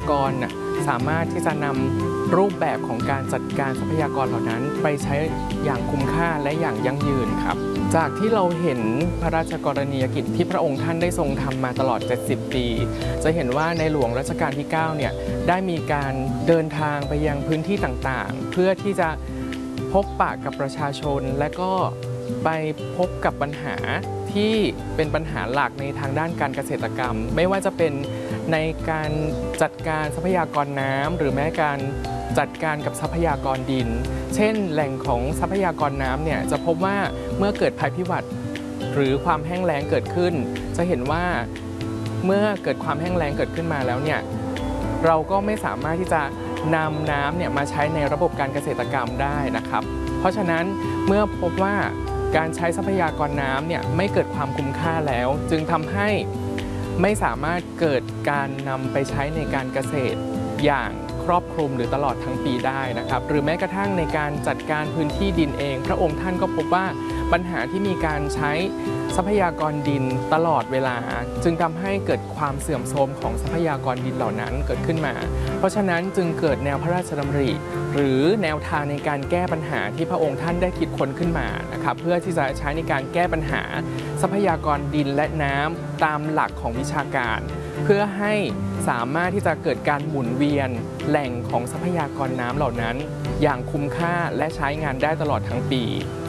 ากรสามารถที่จะนำรูปแบบของการจัดการทรัพยากรเหล่านั้นไปใช้อย่างคุ้มค่าและอย่างยั่งยืนครับจากที่เราเห็นพระราชกรณียกิจที่พระองค์ท่านได้ทรงทำมาตลอด70 ปีจะเห็นว่าในหลวงรัชกาลที่9เนี่ยได้มีการเดินทางไปยังพื้นที่ต่างๆเพื่อที่จะพบปะกับประชาชนและก็ไปพบกับปัญหาที่เป็นปัญหาหลักในทางด้านการเกษตรกรรมไม่ว่าจะเป็นในการจัดการทรัพยากรน้ำหรือแม้การจัดการกับทรัพยากรดินเช่นแหล่งของทรัพยากรน้ำเนี่ยจะพบว่าเมื่อเกิดภัยพิบัติหรือความแห้งแล้งเกิดขึ้นจะเห็นว่าเมื่อเกิดความแห้งแล้งเกิดขึ้นมาแล้วเนี่ยเราก็ไม่สามารถที่จะนำน้ำเนี่ยมาใช้ในระบบการเกษตรกรรมได้นะครับเพราะฉะนั้นเมื่อพบว่าการใช้ทรัพยากรน้ำเนี่ยไม่เกิดความคุ้มค่าแล้วจึงทำให้ไม่สามารถเกิดการนำไปใช้ในการเกษตรอย่างครอบคลุมหรือตลอดทั้งปีได้นะครับหรือแม้กระทั่งในการจัดการพื้นที่ดินเองพระองค์ท่านก็พบว่าปัญหาที่มีการใช้ทรัพยากรดินตลอดเวลาจึงทำให้เกิดความเสื่อมโทรมของทรัพยากรดินเหล่านั้นเกิดขึ้นมาเพราะฉะนั้นจึงเกิดแนวพระราชดำริหรือแนวทางในการแก้ปัญหาที่พระองค์ท่านได้คิดค้นขึ้นมานะครับเพื่อที่จะใช้ในการแก้ปัญหาทรัพยากรดินและน้ำตามหลักของวิชาการเพื่อให้สามารถที่จะเกิดการหมุนเวียนแหล่งของทรัพยากรน้ำเหล่านั้นอย่างคุ้มค่าและใช้งานได้ตลอดทั้งปี